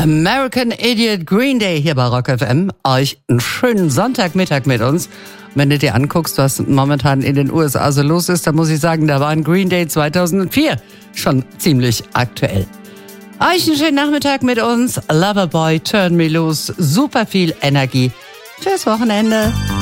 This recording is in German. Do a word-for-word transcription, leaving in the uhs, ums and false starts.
American Idiot, Green Day hier bei Rock F M. Euch einen schönen Sonntagmittag mit uns. Wenn du dir anguckst, was momentan in den U S A so los ist, dann muss ich sagen, da war ein Green Day zweitausendvier schon ziemlich aktuell. Euch einen schönen Nachmittag mit uns. Loverboy, Turn Me Loose, super viel Energie fürs Wochenende.